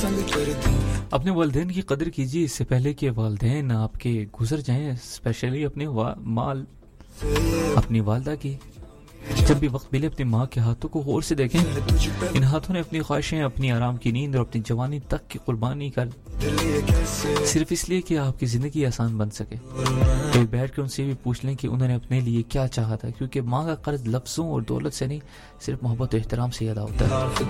अपने वालिदैन की कदर कीजिए इससे पहले कि वालिदैन आपके गुजर जाएं, स्पेशली अपने अपनी वालदा की। जब भी वक्त मिले अपनी माँ के हाथों को गौर से देखें। इन हाथों ने अपनी ख्वाहिशें, अपनी आराम की नींद और अपनी जवानी तक की कुर्बानी कर, सिर्फ इसलिए कि आपकी ज़िंदगी आसान बन सके। तो बैठ कर उनसे भी पूछ लें कि उन्होंने अपने लिए क्या चाहा था, क्योंकि माँ का कर्ज लफ्ज़ों और दौलत से नहीं, सिर्फ मोहब्बत और एहतराम से अदा होता है।